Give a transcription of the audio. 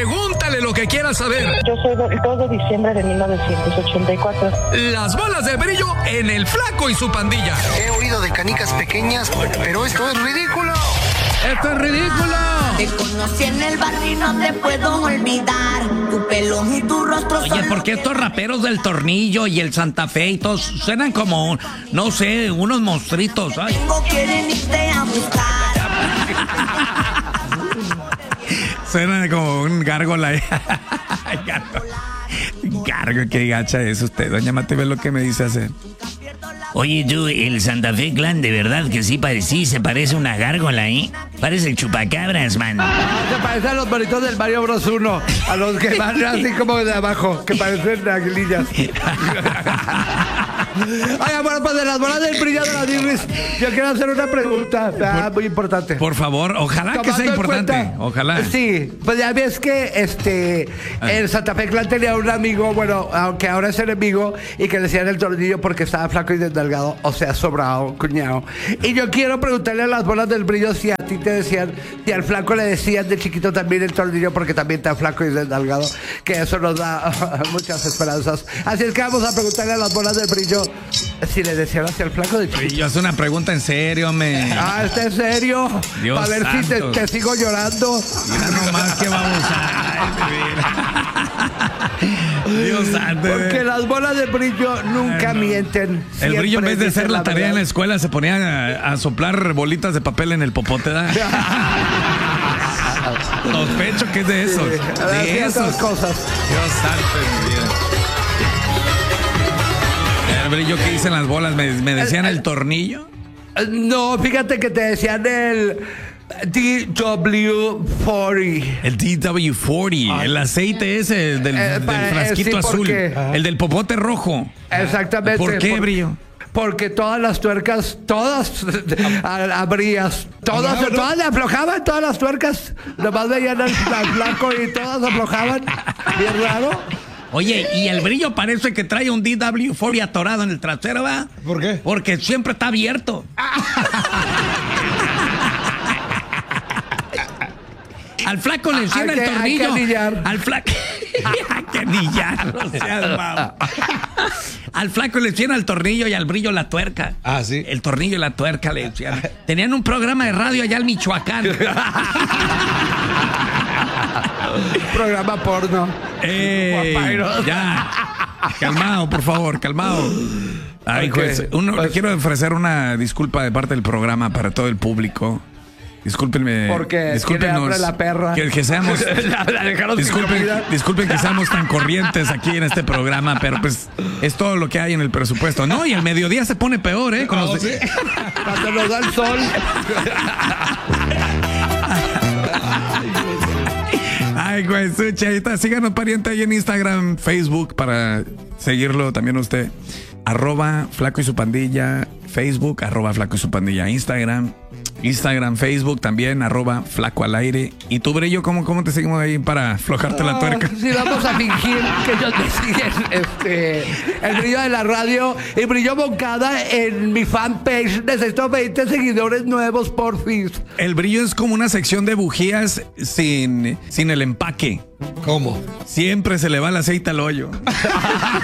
Pregúntale lo que quieras saber. Yo soy del 2 de diciembre de 1984. Las bolas de brillo en el Flaco y su pandilla. He oído de canicas pequeñas, pero esto es ridículo. ¡Esto es ridículo! Te conocí en el barrio y no te puedo olvidar. Tu pelo y tu rostro. Oye, ¿por qué estos raperos del Tornillo y el Santa Fe y todos suenan como, no sé, unos monstruitos? Ay. Quieren irte a buscar. Suenan como un gárgola. Gárgola, qué gacha es usted. Doña Mate, ve lo que me dice hacer. Oye, tú, el Santa Fe Clan, de verdad que sí se parece una gárgola, ¿eh? Parece el chupacabras, man. Se parece a los bonitos del Mario Bros 1, a los que van así como de abajo, que parecen aguilillas. Oiga, bueno, pues de las bolas del brillo de la Dirris, yo quiero hacer una pregunta muy importante. Por favor, ojalá que sea importante. Ojalá. Sí, pues ya ves que el Santa Fe Clan tenía un amigo, bueno, aunque ahora es enemigo, y que le decían el Tornillo porque estaba flaco y desdelgado, o sea, sobrado, cuñado. Y yo quiero preguntarle a las bolas del brillo si a ti te decían, si al flaco le decían de chiquito también el Tornillo porque también está flaco y desdelgado, que eso nos da muchas esperanzas. Así es que vamos a preguntarle a las bolas del brillo si le decían hacia el flaco de chiquito. Yo hace una pregunta en serio, me. ¿Está en serio? Dios Para ver santo. si te sigo llorando. Mira nomás que vamos a. Dios santo. Porque las bolas de brillo nunca mienten. El brillo, en vez de Siempre hacer la dicen tarea en la verdad. escuela, se ponía a soplar bolitas de papel en el popote, ¿da? Sospecho que es de esos. Hacía De otras esos. cosas. Dios santo de mi vida. El brillo que dicen las bolas, me decían el tornillo. No, fíjate que te decían el DW40. El DW40, el aceite ese del frasquito sí, azul. porque- El del popote rojo. Exactamente. ¿Por qué, brillo? Porque todas las tuercas, todas abrías, todas le aflojaban, todas las tuercas, nomás veían al flaco y todas aflojaban. Bien raro. Oye, y el brillo parece que trae un DW40 atorado en el trasero, ¿va? ¿Por qué? Porque siempre está abierto. Al flaco le enciende el tornillo. Hay que anillar. Al flaco. Hay que anillar, no seas mamá. Al flaco le enciende el tornillo y al brillo la tuerca. Ah, sí. El tornillo y la tuerca le decían. Tenían un programa de radio allá en Michoacán. Programa porno. Ya. Calmado, por favor, calmado. Ay, Ok. juez, quiero ofrecer una disculpa de parte del programa para todo el público. Discúlpenme. Porque tiene hambre la perra. Que seamos. La dejaron sin comida. Disculpen que seamos tan corrientes aquí en este programa, pero pues es todo lo que hay en el presupuesto. No, y el mediodía se pone peor, ¿eh? Con los... Cuando nos da el sol. Ay, güey, ahorita síganos, pariente, ahí en Instagram, Facebook, para seguirlo también usted. @Flaco y su pandilla, Facebook, @Flaco y su pandilla, Instagram, Facebook también, @Flaco al aire. ¿Y tú, Brillo, cómo te seguimos ahí para aflojarte la tuerca? Sí, vamos a fingir que ellos me siguen el brillo de la radio y Brillo Moncada en mi fanpage. Necesito 20 seguidores nuevos, porfis. El Brillo es como una sección de bujías sin el empaque. ¿Cómo? Siempre se le va el aceite al hoyo.